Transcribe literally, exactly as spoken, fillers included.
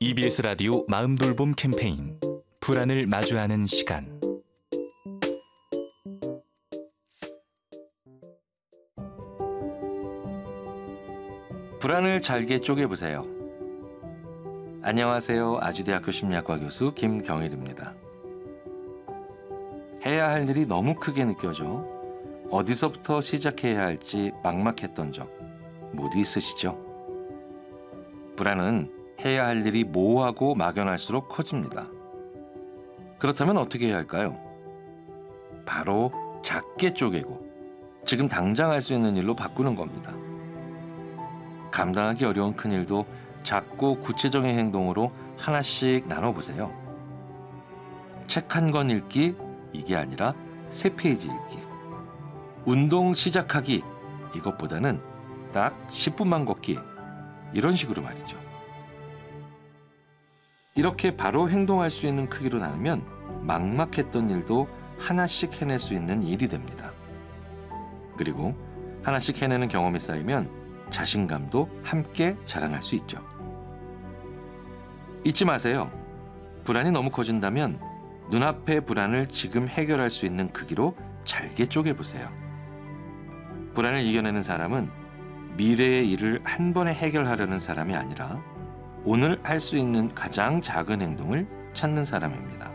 이비에스 라디오 마음돌봄 캠페인 불안을 마주하는 시간. 불안을 잘게 쪼개보세요. 안녕하세요. 아주대학교 심리학과 교수 김경일입니다. 해야 할 일이 너무 크게 느껴져 어디서부터 시작해야 할지 막막했던 적 모두 있으시죠? 불안은 해야 할 일이 모호하고 막연할수록 커집니다. 그렇다면 어떻게 해야 할까요? 바로 작게 쪼개고 지금 당장 할 수 있는 일로 바꾸는 겁니다. 감당하기 어려운 큰일도 작고 구체적인 행동으로 하나씩 나눠보세요. 책 한 권 읽기, 이게 아니라 세 페이지 읽기. 운동 시작하기, 이것보다는 딱 십 분만 걷기, 이런 식으로 말이죠. 이렇게 바로 행동할 수 있는 크기로 나누면 막막했던 일도 하나씩 해낼 수 있는 일이 됩니다. 그리고 하나씩 해내는 경험이 쌓이면 자신감도 함께 자랑할 수 있죠. 잊지 마세요. 불안이 너무 커진다면 눈앞의 불안을 지금 해결할 수 있는 크기로 잘게 쪼개보세요. 불안을 이겨내는 사람은 미래의 일을 한 번에 해결하려는 사람이 아니라 오늘 할 수 있는 가장 작은 행동을 찾는 사람입니다.